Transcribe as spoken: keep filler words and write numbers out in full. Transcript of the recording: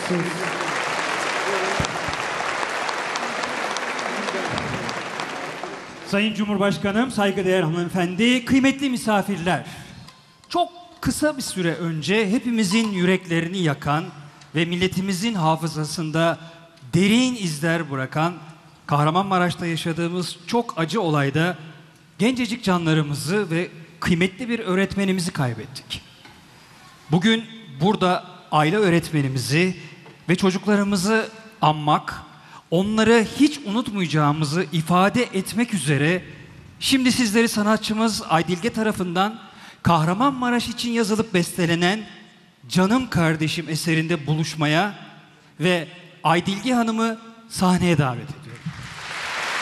Söz. Sayın Cumhurbaşkanım, saygıdeğer hanımefendi, kıymetli misafirler. Çok kısa bir süre önce hepimizin yüreklerini yakan ve milletimizin hafızasında derin izler bırakan Kahramanmaraş'ta yaşadığımız çok acı olayda gencecik canlarımızı ve kıymetli bir öğretmenimizi kaybettik. Bugün burada aile öğretmenimizi ve çocuklarımızı anmak, onları hiç unutmayacağımızı ifade etmek üzere şimdi sizleri sanatçımız Aydilge tarafından Kahramanmaraş için yazılıp bestelenen Canım Kardeşim eserinde buluşmaya ve Aydilge Hanım'ı sahneye davet ediyorum.